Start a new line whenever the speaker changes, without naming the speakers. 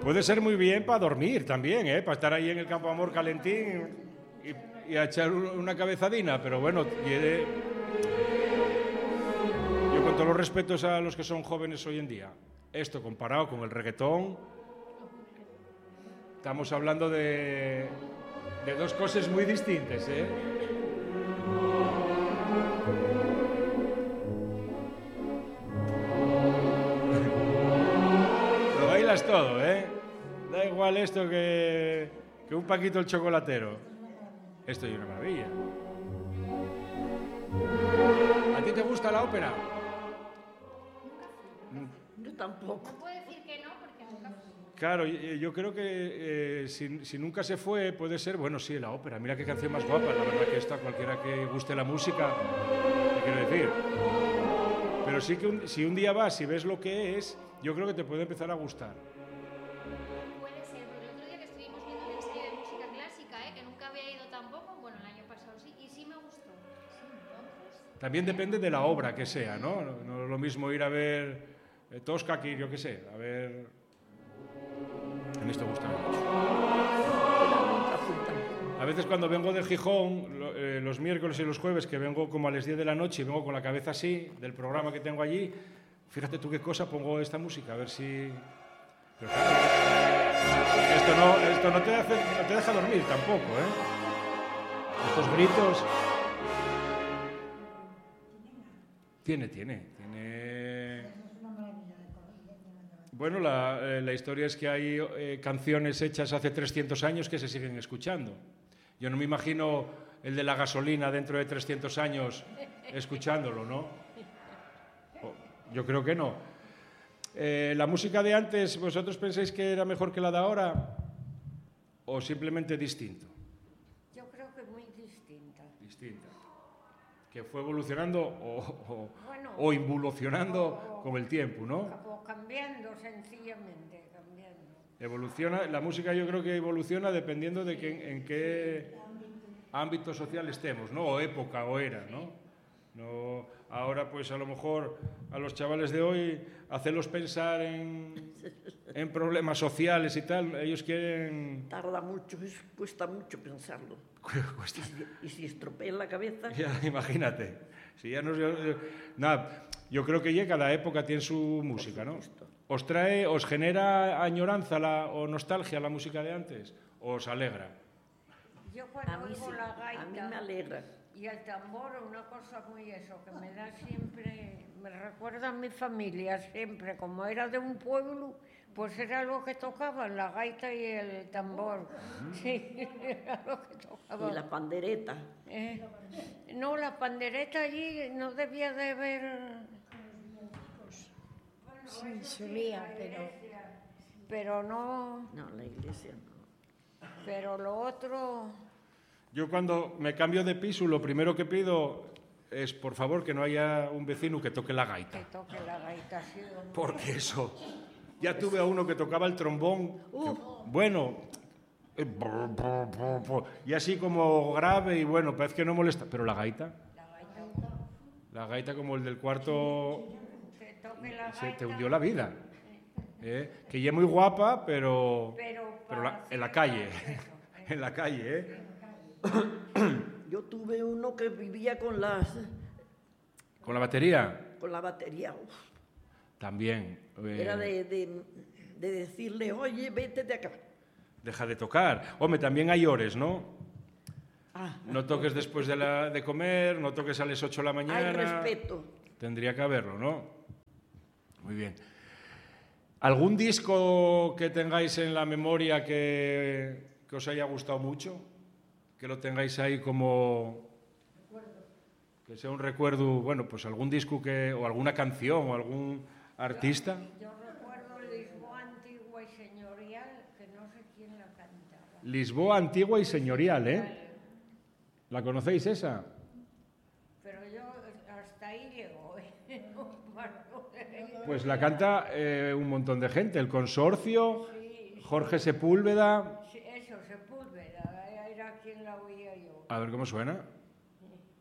Puede ser muy bien para dormir también, ¿eh? Para estar ahí en el Campo Amor calentín y a echar una cabezadina, pero bueno, yo con todos los respetos a los que son jóvenes hoy en día, esto comparado con el reggaetón, estamos hablando de dos cosas muy distintas, ¿eh? Lo bailas todo, ¿eh? Da igual esto que un Paquito el chocolatero. Esto es una maravilla. ¿A ti te gusta la ópera?
Yo tampoco.
No puedo decir que no, porque nunca fui.
Claro, yo creo que si nunca se fue, puede ser, bueno, sí, la ópera. Mira qué canción más guapa, la verdad que esta, cualquiera que guste la música, te quiero decir. Pero sí que si un día vas y ves lo que es, yo creo que te puede empezar a gustar.
Puede ser, porque el otro día que estuvimos viendo un ensayo de música clásica, que nunca había ido tampoco, bueno, el año pasado sí, y sí me gustó. Sí, entonces.
También depende de la obra que sea, ¿no? No es lo mismo ir a ver Tosca que yo qué sé, a ver... A mí esto gusta mucho. A veces cuando vengo de Gijón, los miércoles y los jueves, que vengo como a las 10 de la noche y vengo con la cabeza así, del programa que tengo allí, fíjate tú qué cosa, pongo esta música, a ver si... Pero claro, esto no te deja dormir tampoco, ¿eh? Estos gritos... Tiene. Bueno, la historia es que hay canciones hechas hace 300 años que se siguen escuchando. Yo no me imagino el de la gasolina dentro de 300 años escuchándolo, ¿no? Yo creo que no. ¿La música de antes, vosotros pensáis que era mejor que la de ahora o simplemente distinto?
Yo creo que muy distinta.
Distinta. Que fue evolucionando o involucionando con el tiempo, ¿no?
O cambiando, sencillamente, cambiando.
Evoluciona, la música yo creo que evoluciona dependiendo de en qué ámbito social estemos, ¿no? O época o era, ¿no? Ahora pues a lo mejor a los chavales de hoy hacerlos pensar en problemas sociales y tal, ellos quieren...
Tarda mucho, cuesta mucho pensarlo.
Cuesta.
Y si estropean la cabeza...
Ya, imagínate. Si ya nada, yo creo que ya cada época tiene su música, ¿no? ¿Os genera añoranza o nostalgia la música de antes? ¿O os alegra?
Yo cuando oigo la gaita...
A mí me alegra.
Y el tambor, una cosa muy eso, que me da siempre... Me recuerda a mi familia siempre, como era de un pueblo, pues era lo que tocaban, la gaita y el tambor. Sí, era lo que tocaban.
Y la pandereta.
No, la pandereta allí no debía de haber...
Sí, solía,
pero no...
No, la iglesia no.
Pero lo otro...
Yo cuando me cambio de piso, lo primero que pido es, por favor, que no haya un vecino que toque la gaita.
Que toque la gaita, sí.
Porque eso... Ya tuve a uno que tocaba el trombón. Bueno... Y así como grave y bueno, parece que no molesta. Pero la gaita... La gaita como el del cuarto... Se te hundió la vida. Que ya es muy guapa, pero en la calle. En la calle, ¿eh?
Yo tuve uno que vivía con las...
¿Con la batería?
Con la batería.
También.
Era de decirle, oye, vete de acá.
Deja de tocar. Hombre, también hay hores, ¿no?
Ah.
No toques después de comer, no toques a las 8 de la mañana.
Hay respeto.
Tendría que haberlo, ¿no? Muy bien. ¿Algún disco que tengáis en la memoria que os haya gustado mucho? Que lo tengáis ahí como... Que sea un recuerdo, bueno, pues algún disco o alguna canción o algún artista.
Yo recuerdo Lisboa Antigua y Señorial, que no sé quién la cantaba.
Lisboa Antigua y Señorial, ¿eh? ¿La conocéis esa?
Pero yo hasta ahí llego,
Pues la canta un montón de gente. El Consorcio, sí. Jorge Sepúlveda...
Sí, eso, Sepúlveda, era quien la oía yo.
A ver cómo suena.